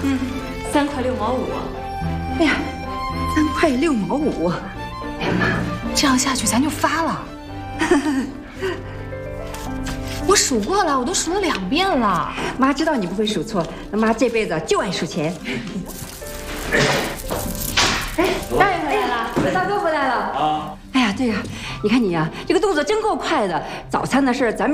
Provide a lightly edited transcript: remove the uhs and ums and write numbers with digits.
3块6毛5。 哎呀，3块6毛5！哎呀妈， 这样下去咱就发了。我数过了，我都数了2遍了。 妈知道你不会数错，那妈这辈子就爱数钱。哎，大爷回来了，大哥回来了啊！哎呀，对呀，你看你呀，这个动作真够快的。早餐的事咱们。